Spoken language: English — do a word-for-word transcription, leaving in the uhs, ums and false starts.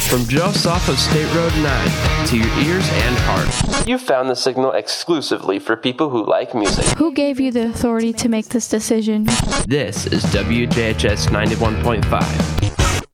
From just off of State Road nine to your ears and heart. You found the signal exclusively for people who like music. Who gave you the authority to make this decision? This is W J H S ninety-one point five.